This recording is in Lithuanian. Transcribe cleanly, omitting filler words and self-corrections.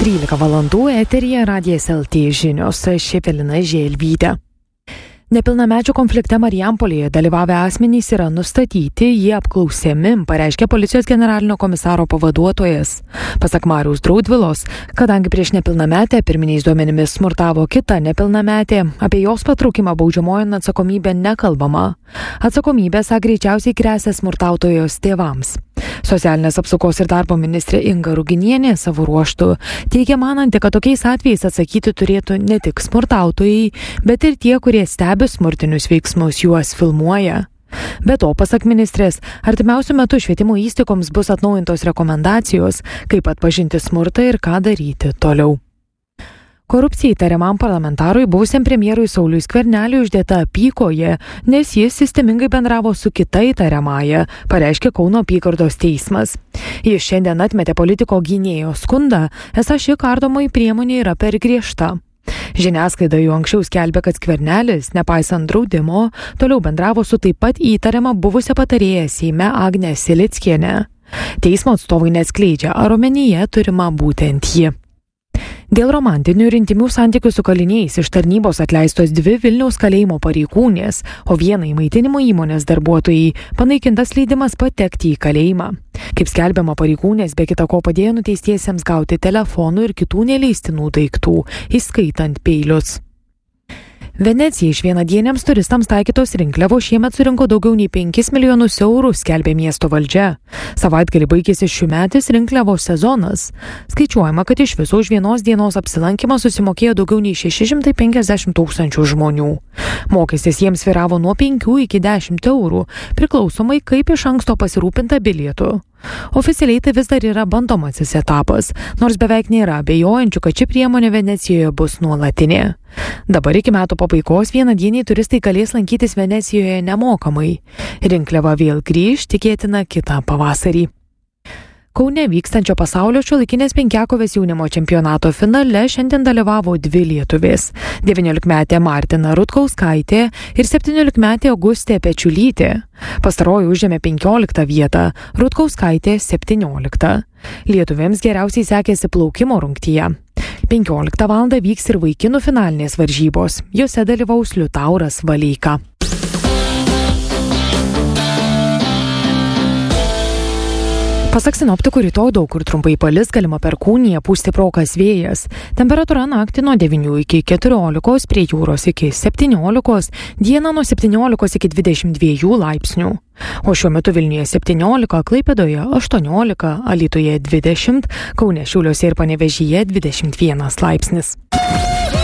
13 valandų eteryje Radijas LT žinios, aš Evelina Želvytė. Nepilnamečių konflikte Marijampolėje dalyvavę asmenys yra nustatyti, jie apklausiami, pareiškė policijos generalinio komisaro pavaduotojas. Pasak Mariaus Draudvilos, kadangi prieš nepilnametę pirminiais duomenimis smurtavo kita nepilnametė, apie jos patraukimą baudžiamojon atsakomybę nekalbama. Atsakomybė, greičiausiai gresia smurtautojos tėvams. Socialinės apsaugos ir darbo ministrė Inga Ruginienė savo ruožtu teigia mananti, kad tokiais atvejais atsakyti turėtų ne tik smurtautojai, bet ir tie, kurie stebi smurtinius veiksmus, juos filmuoja. Be to, pasak ministrės, artimiausiu metu švietimo įstaigoms bus atnaujintos rekomendacijos, kaip atpažinti smurtą ir ką daryti toliau. Korupcijai įtariamam parlamentarui buvusiam premjerui Sauliui Skverneliui uždėta apykoje, nes jis sistemingai bendravo su kita įtariamąja, pareiškė Kauno apygardos teismas. Jis šiandien atmetė politiko gynėjo skundą, esą ši kardomoji priemonė yra per griežta. Žiniasklaida jau anksčiau skelbė, kad Skvernelis, nepaisant draudimo, toliau bendravo su taip pat įtariama buvusia patarėja Seime Agnė Silickienė. Teismo atstovai neatskleidžia, ar omenyje turima būtent ji. Dėl romantinių ir intymių santykių su kaliniais iš tarnybos atleistos 2 Vilniaus kalėjimo pareigūnės, o vienai maitinimo įmonės darbuotojai panaikintas leidimas patekti į kalėjimą. Kaip skelbiama, pareigūnės be kita ko padėjo nuteistiesiems gauti telefonų ir kitų neleistinų daiktų, įskaitant peilius. Venecija iš vienadieniams turistams taikytos rinkliavos šiemet surinko daugiau nei 5 milijonus eurų, skelbė miesto valdžia. Savaitgalį baigėsi šiųmetis rinkliavos sezonas. Skaičiuojama, kad iš viso už vienos dienos apsilankymą susimokėjo daugiau nei 650 tūkstančių žmonių. Mokestis jiems sviravo nuo 5 iki 10 eurų, priklausomai kaip iš anksto pasirūpinta bilietų. Oficialiai tai vis dar yra bandomasis etapas, nors beveik nėra abejojančių, kad ši priemonė Venecijoje bus nuolatinė. Dabar iki metų pabaigos vienadieniai turistai galės lankytis Venecijoje nemokamai. Rinkliava vėl grįš, tikėtina, kitą pavasarį. Kaune vykstančio pasaulio šiuolaikinės penkiakovės jaunimo čempionato finale šiandien dalyvavo 2 lietuvės – 19-metė Martina Rutkauskaitė ir 17-metė Augustė Pečiulytė. Pastaroji užėmė 15 vietą, Rutkauskaitė 17. Lietuvėms geriausiai sekėsi plaukimo rungtyje. 15 valandą vyks ir vaikinų finalinės varžybos, jose dalyvaus Liutauras Valeika. Pasak sinoptikų, rytoj daug kur trumpai palis, galima perkūnija, pūs stiprokas vėjas. Temperatūra naktį nuo 9 iki 14, prie jūros iki 17, dieną nuo 17 iki 22 laipsnių. O šiuo metu Vilniuje 17, Klaipėdoje 18, Alytuje 20, Kaune, Šiauliuose ir Panevėžyje 21 laipsnis.